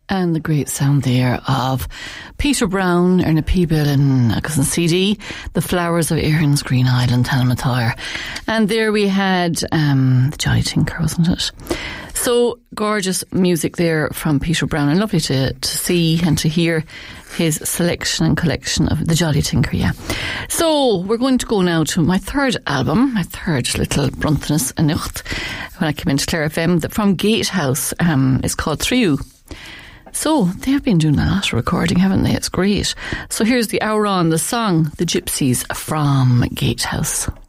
And the great sound there of Peter Brown, Erna Peeble and agus an CD, The Flowers of Erin's Green Island, Talamatyre. And there we had the Jolly Tinker, wasn't it? So gorgeous music there from Peter Brown, and lovely to see and to hear his selection and collection of the Jolly Tinker, yeah. So we're going to go now to my third album, my third little Bruntanas a Nucht, when I came into Clare FM, from Gatehouse. It's called Triu. So they have been doing a lot of recording, haven't they? It's great. So here's the hour on the song, The Gypsies from Gatehouse.